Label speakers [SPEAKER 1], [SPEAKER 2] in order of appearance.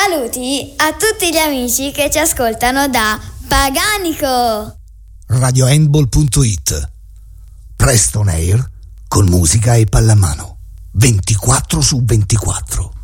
[SPEAKER 1] Saluti a tutti gli amici che ci ascoltano da Paganico.
[SPEAKER 2] RadioHandball.it. Presto on air con musica e pallamano 24/24.